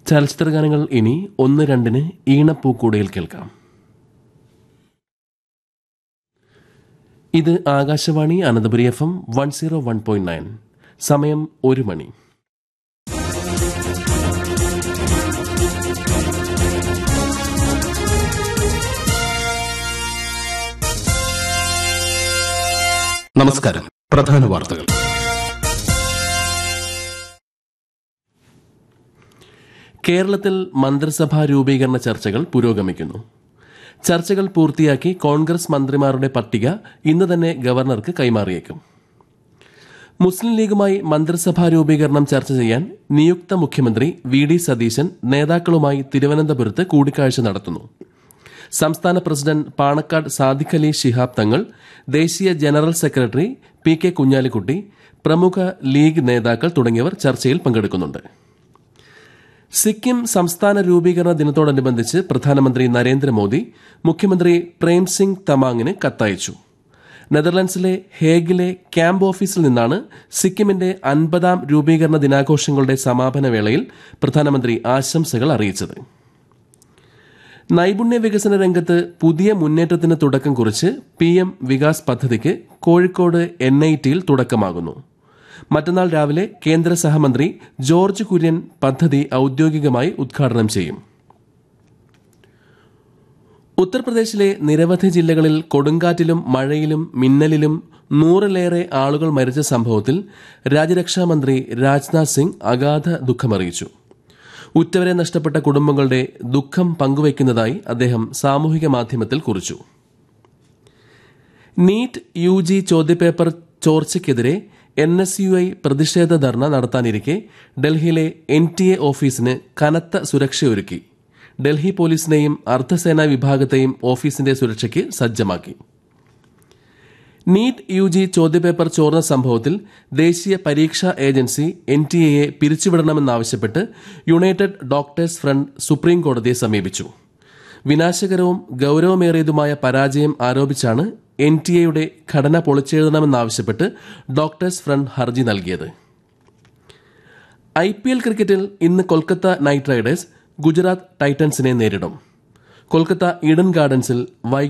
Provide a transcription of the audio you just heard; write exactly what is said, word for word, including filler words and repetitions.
ചലച്ചിത്രഗാനങ്ങൾ ഇനി ഒന്ന് രണ്ടിന് ഈണപ്പൂക്കൂടയിൽ കേൾക്കാം. ഇത് Akashvani Ananthapuri F M one zero one point nine. സമയം ഒരു മണി. നമസ്കാരം. പ്രധാന വാർത്തകൾ. കേരളത്തിൽ മന്ത്രിസഭാ രൂപീകരണ ചർച്ചകൾ പുരോഗമിക്കുന്നു. ചർച്ചകൾ പൂർത്തിയാക്കി കോൺഗ്രസ് മന്ത്രിമാരുടെ പട്ടിക ഇന്ന് തന്നെ ഗവർണർക്ക് കൈമാറിയേക്കും. മുസ്ലിം ലീഗുമായി മന്ത്രിസഭാ രൂപീകരണം ചർച്ച ചെയ്യാൻ നിയുക്ത മുഖ്യമന്ത്രി വി ഡി സതീശൻ നേതാക്കളുമായി തിരുവനന്തപുരത്ത് കൂടിക്കാഴ്ച നടത്തുന്നു. സംസ്ഥാന പ്രസിഡന്റ് പാണക്കാട് സാദിഖ് അലി ശിഹാബ് തങ്ങൾ, ദേശീയ general secretary P K Kunhalikutty, പ്രമുഖ ലീഗ് നേതാക്കൾ തുടങ്ങിയവർ ചർച്ചയിൽ പങ്കെടുക്കുന്നുണ്ട്. സിക്കിം സംസ്ഥാന രൂപീകരണ ദിനത്തോടനുബന്ധിച്ച് പ്രധാനമന്ത്രി നരേന്ദ്രമോദി മുഖ്യമന്ത്രി പ്രേംസിംഗ് തമാങ്ങിന് കത്തയച്ചു. നെതർലൻഡ്സിലെ ഹേഗിലെ ക്യാമ്പ് ഓഫീസിൽ നിന്നാണ് സിക്കിമിന്റെ അൻപതാം രൂപീകരണ ദിനാഘോഷങ്ങളുടെ സമാപന വേളയിൽ പ്രധാനമന്ത്രി ആശംസകൾ അറിയിച്ചത്. നൈപുണ്യ വികസന രംഗത്ത് പുതിയ മുന്നേറ്റത്തിന് തുടക്കം കുറിച്ച് പി എം വികാസ് പദ്ധതിക്ക് കോഴിക്കോട് എൻ ഐ ടിയിൽ തുടക്കമാകുന്നു. മറ്റന്നാൾ രാവിലെ കേന്ദ്ര സഹമന്ത്രി ജോർജ് കുര്യൻ പദ്ധതി ഔദ്യോഗികമായി ഉദ്ഘാടനം ചെയ്യും. ഉത്തർപ്രദേശിലെ നിരവധി ജില്ലകളിൽ കൊടുങ്കാറ്റിലും മഴയിലും മിന്നലിലും നൂറിലേറെ ആളുകൾ മരിച്ച സംഭവത്തിൽ രാജ്യരക്ഷാമന്ത്രി രാജ്നാഥ് സിംഗ് അഗാധ ദുഃഖമറിയിച്ചു. ഉറ്റവരെ നഷ്ടപ്പെട്ട കുടുംബങ്ങളുടെ ദുഃഖം പങ്കുവയ്ക്കുന്നതായി അദ്ദേഹം സാമൂഹിക മാധ്യമത്തിൽ കുറിച്ചു. നീറ്റ് യു ജി ചോദ്യപേപ്പർ ചോർച്ചയ്ക്കെതിരെ എൻ എസ് യു ഐ പ്രതിഷേധ ധർണ നടത്താനിരിക്കെ ഡൽഹിയിലെ എൻ ടി എ ഓഫീസിന് കനത്ത സുരക്ഷയൊരുക്കി. ഡൽഹി പോലീസിനെയും അർദ്ധസേനാ വിഭാഗത്തെയും ഓഫീസിന്റെ സുരക്ഷയ്ക്ക് സജ്ജമാക്കി. നീറ്റ് യു ജി ചോദ്യപേപ്പർ ചോർന്ന സംഭവത്തിൽ ദേശീയ പരീക്ഷാ agency N T എയെ പിരിച്ചുവിടണമെന്നാവശ്യപ്പെട്ട് United doctors front supreme കോടതിയെ സമീപിച്ചു. വിനാശകരവും ഗൌരവമേറിയതുമായ പരാജയം ആരോപിച്ചാണ് എൻ ടി എയുടെ ഘടന പൊളിച്ചെഴുതണമെന്നാവശ്യപ്പെട്ട് ഡോക്ടേഴ്സ് ഫ്രണ്ട് ഹർജി നൽകിയത്. ഐ പി എൽ ക്രിക്കറ്റിൽ ഇന്ന് കൊൽക്കത്ത നൈറ്റ് റൈഡേഴ്സ് ഗുജറാത്ത് ടൈറ്റൻസിനെ നേരിടും. കൊൽക്കത്ത ഈഡൻ ഗാർഡൻസിൽ വൈകിട്ട്